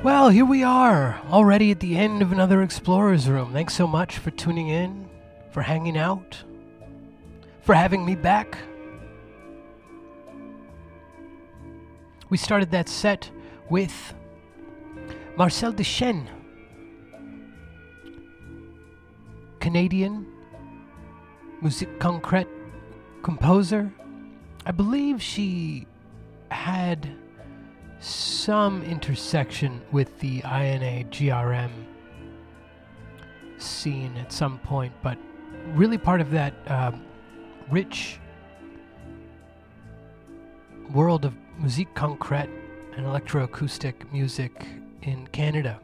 Well, here we are, already at the end of another Explorer's Room. Thanks so much for tuning in, for hanging out, for having me back. We started that set with Marcel Deschênes, Canadian musique concrète composer. I believe she had some intersection with the INA GRM scene at some point, but really part of that rich world of musique concrète and electroacoustic music in Canada.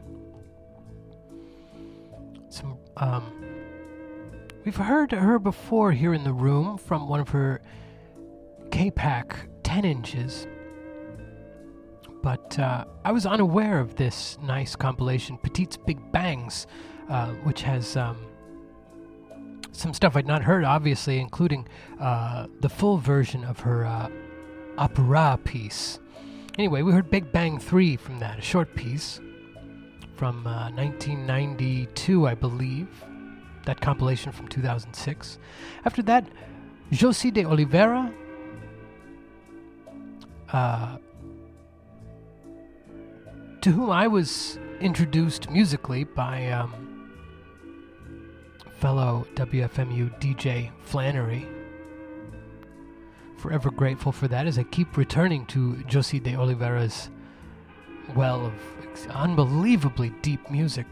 We've heard her before here in the room from one of her K-Pack 10 inches. But I was unaware of this nice compilation, Petite's Big Bangs, which has some stuff I'd not heard, obviously, including the full version of her opera piece. Anyway, we heard Big Bang 3 from that, a short piece from 1992, I believe. That compilation from 2006. After that, Josie de Oliveira, to whom I was introduced musically by fellow WFMU DJ Flannery. Forever grateful for that as I keep returning to Josie de Oliveira's well of unbelievably deep music.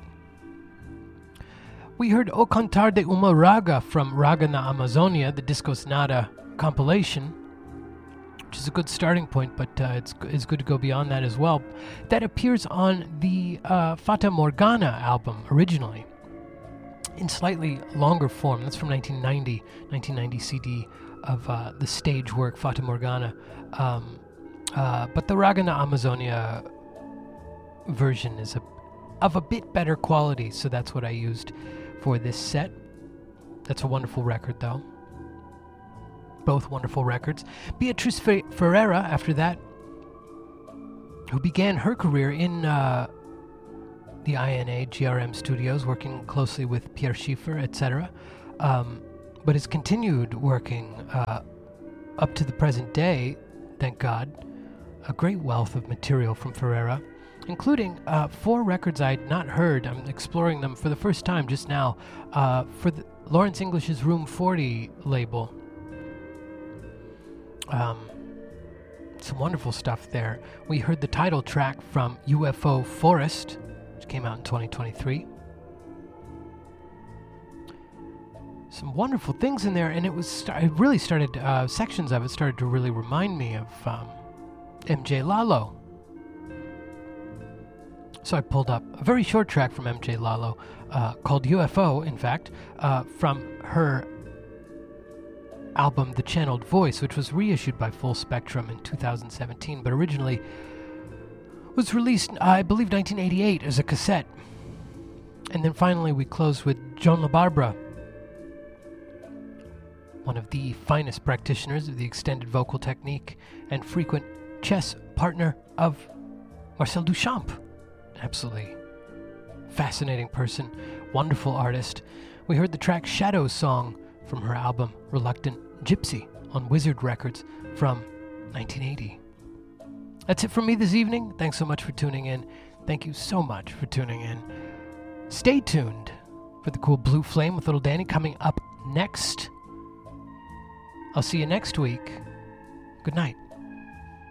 We heard O Cantar de uma Raga from Raga na Amazonia, the Disco Sonata compilation, which is a good starting point, but it's good to go beyond that as well. That appears on the Fata Morgana album originally, in slightly longer form. That's from 1990 CD of the stage work Fata Morgana. But the Raga na Amazonia version is of a bit better quality, so that's what I used for this set. That's a wonderful record, though. Both wonderful records. Beatriz Ferreira, after that, who began her career in the INA GRM studios, working closely with Pierre Schieffer, etc., but has continued working up to the present day, thank God. A great wealth of material from Ferreira, including 4 records I'd not heard. I'm exploring them for the first time just now for the Lawrence English's Room 40 label. Some wonderful stuff there. We heard the title track from UFO Forest, which came out in 2023. Some wonderful things in there, and it really started, sections of it started to really remind me of MJ Lalo. So I pulled up a very short track from MJ Lalo, called UFO, in fact, from her album The Channeled Voice, which was reissued by Full Spectrum in 2017, but originally was released, I believe, 1988 as a cassette. And then finally we closed with Joan LaBarbera, one of the finest practitioners of the extended vocal technique and frequent chess partner of Marcel Duchamp. Absolutely fascinating person, wonderful artist. We heard the track Shadow Song from her album Reluctant Gypsy on Wizard Records from 1980. That's it from me this evening. Thanks so much for tuning in. Thank you so much for tuning in. Stay tuned for the cool Blue Flame with Little Danny coming up next. I'll see you next week. Good night.